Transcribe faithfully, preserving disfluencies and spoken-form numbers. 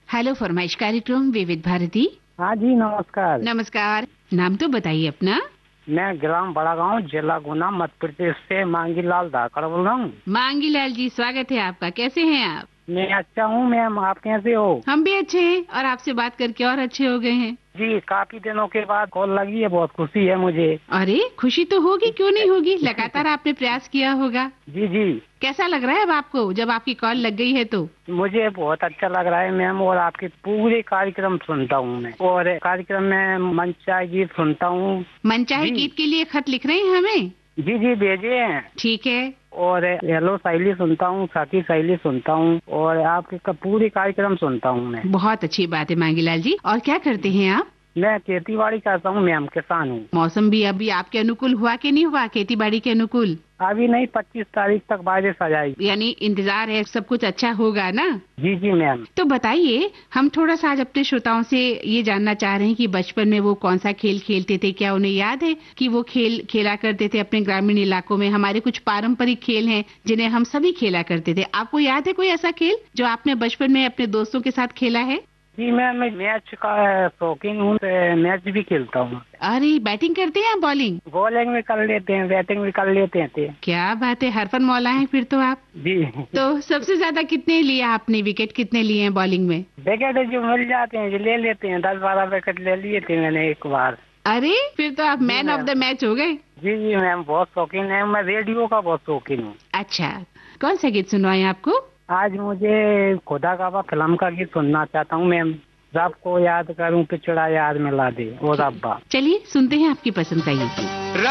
Hello फरमाइश कार्यक्रम विविध भारती। हाँ जी नमस्कार। नमस्कार, नाम तो बताइए अपना। मैं ग्राम बड़ा गांव जिला गुना मध्य प्रदेश से मांगी लाल धाकड़ बोल रहा हूँ। मांगी लाल जी, स्वागत है आपका। कैसे हैं आप? मैं अच्छा हूँ मैम, आप कैसे हो? हम भी अच्छे हैं और आपसे बात करके और अच्छे हो गए हैं। जी, काफी दिनों के बाद कॉल लगी है, बहुत खुशी है मुझे। अरे खुशी तो होगी, क्यों नहीं होगी, लगातार आपने प्रयास किया होगा। जी जी। कैसा लग रहा है अब आपको जब आपकी कॉल लग गई है तो? मुझे बहुत अच्छा लग रहा है मैम, और आपके पूरे कार्यक्रम सुनता हूँ मैं, और कार्यक्रम में मनचाहे गीत सुनता हूँ। मनचाहे गीत के लिए खत लिख रहे हैं हमें? जी जी भेजे हैं। ठीक है। और हेलो शैली सुनता हूँ, साथी शैली सुनता हूँ, और आपके पूरे कार्यक्रम सुनता हूँ मैं। बहुत अच्छी बात है मांगीलाल जी। और क्या करते हैं आप? मैं खेती बाड़ी करता हूँ मैम, किसान हूँ। मौसम भी अभी आपके अनुकूल हुआ कि नहीं हुआ, खेती बाड़ी के अनुकूल? अभी नहीं, पच्चीस तारीख तक बारिश आ जाएगी। यानी इंतजार है, सब कुछ अच्छा होगा ना? जी जी मैम। तो बताइए, हम थोड़ा सा आज अपने श्रोताओं से ये जानना चाह रहे हैं कि बचपन में वो कौन सा खेल खेलते थे, क्या उन्हें याद है कि वो खेल खेला करते थे अपने ग्रामीण इलाकों में? हमारे कुछ पारंपरिक खेल हैं जिन्हें हम सभी खेला करते थे। आपको याद है कोई ऐसा खेल जो आपने बचपन में अपने दोस्तों के साथ खेला है? जी मैम, मैं मैच का शौकीन हूँ, मैच भी खेलता हूँ। अरे बैटिंग करते हैं या बॉलिंग? बॉलिंग भी कर लेते हैं, बैटिंग भी कर लेते हैं। क्या बात है, हरफन मौला है फिर तो आप। जी। तो सबसे ज्यादा कितने लिए आपने, विकेट कितने लिए हैं बॉलिंग में? विकेट जो मिल जाते हैं जो ले लेते हैं, दस बारह विकेट ले लिए थे मैंने एक बार। अरे फिर तो आप मैन ऑफ द मैच हो गए। जी जी मैम, बहुत शौकीन है मैं, रेडियो का बहुत शौकीन हूँ। अच्छा, कौन सा गीत सुनवाएं आपको? आज मुझे खुदा का फिल्म का गीत सुनना चाहता हूँ मैम। रब को याद करूं पिछड़ा याद मिला दे, और रब्बा। चलिए सुनते हैं आपकी पसंद का ये गीत।